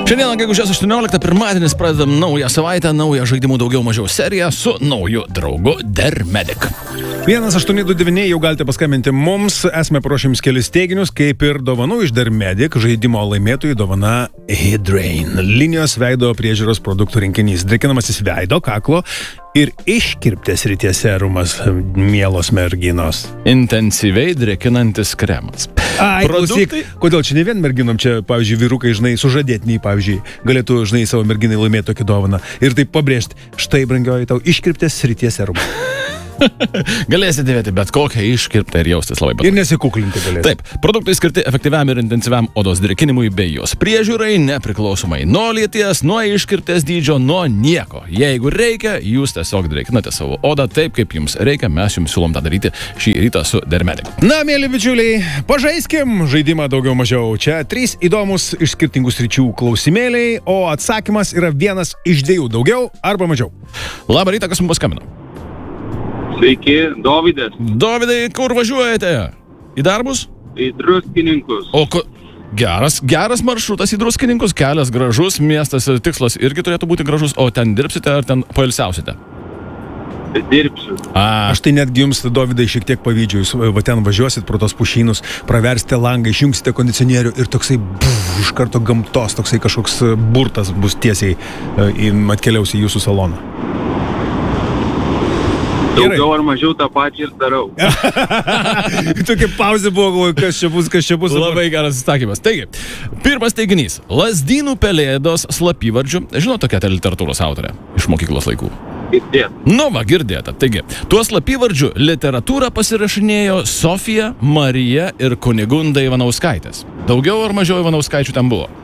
Šiandien, gegužės 18, pirmadienis, pradedam naują savaitę, naują žaidimų daugiau mažiau seriją su nauju draugu Dermedic. 1829 jau galite paskambinti mums, esame paruošę jums kelis teiginius, kaip ir dovanų iš Dermedic, žaidimo laimėtojų dovana Hydrain. Linijos veido priežiūros produktų rinkinys, drėkinamasis veido, kaklo ir iškirptės srities serumas, mielos merginos. Intensyviai drėkinantis kremas. Ai, klausyk, kodėl čia ne vien merginom, čia, pavyzdžiui, vyrukai, žinai, sužadėtiniai, pavyzdžiui, galėtų, žinai, savo merginai laimėti tokį dovaną ir taip pabrėžti, štai, brangioji, tau iškirptės srities serumas. Galėsite dėvėti bet kokią iškirptą ir jaustis labai pat. Ir nesikuklinti galėsite. Taip, produktai skirti efektyviam ir intensyviam odos drėkinimui bei jos priežiūrai, nepriklausomai nuo lyties, nuo iškirptės dydžio, nuo nieko. Jeigu reikia, jūs tiesiog drėkinate savo odą taip, kaip jums reikia, mes jums siūlom tą daryti šį rytą su Dermedic. Na, mėly bičiuliai, pažaiskim žaidimą daugiau mažiau. Čia 3 įdomus iš skirtingų sričių klausimėliai, o atsakymas yra vienas iš 2, daugiau arba mažiau. Labą rytą, kas mums paskambino? Sveiki, Dovydas. Dovydai, kur važiuojate? Į darbus? Į Druskininkus. Geras maršrutas į Druskininkus, kelias gražus, miestas tikslas irgi turėtų būti gražus, o ten dirbsite ar ten pailsiausite? Dirbsiu. Aš tai netgi jums, Dovydai, šiek tiek pavydžiu, jūs va ten važiuosit pro tos pušynus, praversite langą, išjungsite kondicionierių ir toksai iš karto gamtos, toksai kažkoks burtas bus tiesiai atkeliaus į jūsų saloną. Daugiau ar mažiau tą patį ir darau. Tokia pauzė buvo, kas čia bus. Labai geras atsakymas. Taigi, pirmas teiginys. Lazdynų pelėdos slapyvardžių. Žinau tokią literatūros autorę iš mokyklos laikų. Girdėta. Nu va, girdėta. Taigi, tuo slapyvardžiu literatūrą pasirašinėjo Sofija, Marija ir Kunigunda Ivanauskaitės. Daugiau ar mažiau Ivanauskaičių ten buvo?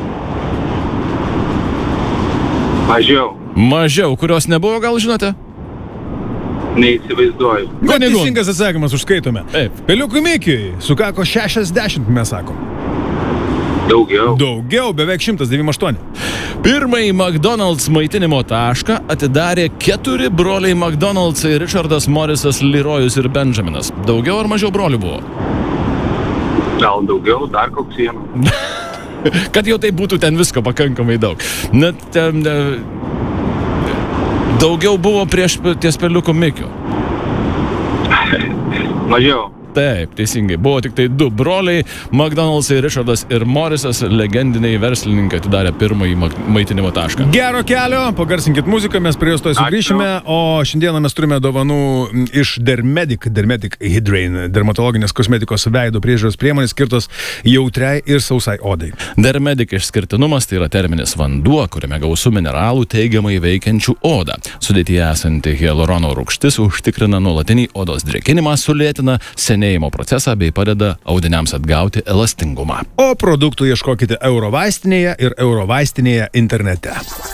Mažiau. Mažiau. Kurios nebuvo, gal žinote? Neįsivaizduoju. Teisingas atsakymas, užskaitome. Taip. Peliukui Mikiui sukako 60, mes sakom. Daugiau, beveik 198. Pirmąjį McDonald's maitinimo tašką atidarė 4 broliai McDonald'sai - Richardas, Morrisas, Leroyus ir Benjaminas. Daugiau ar mažiau brolių buvo? Gal daugiau, dar koks vienas. Kad jau tai būtų ten visko pakankamai daug. Net ten... Daugiau buvo ties Peliuku Mikiu. Mažiau. Taip, teisingai. Buvo tik tai 2 broliai, McDonald'sai, Richardas ir Morrisas, legendiniai verslininkai atidarė pirmąjį maitinimo tašką. Gero kelio, pagarsinkit muziką, mes prie jos to sugrįšime, o šiandieną mes turime dovanų iš Dermedic Hydrain, dermatologinės kosmetikos veido priežiūros priemonės skirtos jautriai ir sausai odai. Dermedic išskirtinumas tai yra terminis vanduo, kuriame gausu mineralų teigiamai veikiančių odą. Sudėtyje esanti hialurono rūgštis užtikrina nuolatinį odos drėkinimą, sulėtina senėjimo procesą bei padeda audiniams atgauti elastingumą. O produktų ieškokite Eurovaistinėje ir Eurovaistinėje internete.